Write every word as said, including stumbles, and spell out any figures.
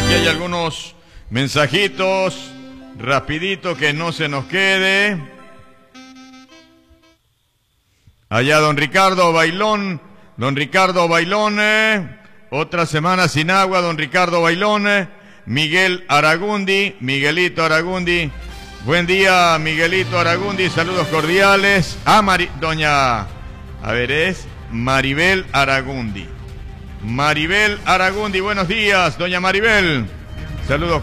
aquí hay algunos mensajitos, rapidito que no se nos quede. Allá don Ricardo Bailón, don Ricardo Bailón, eh, otra semana sin agua, don Ricardo Bailón, eh, Miguel Aragundi, Miguelito Aragundi, buen día Miguelito Aragundi, saludos cordiales. Ah, Mari, doña, a ver, es Maribel Aragundi. Maribel Aragundi, buenos días, doña Maribel. Saludos